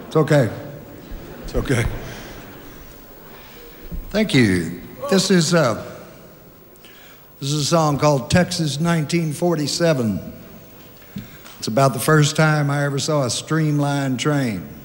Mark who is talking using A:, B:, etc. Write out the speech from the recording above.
A: It's okay. It's okay. Thank you. This is a song called Texas 1947. It's about the first time I ever saw a streamlined train.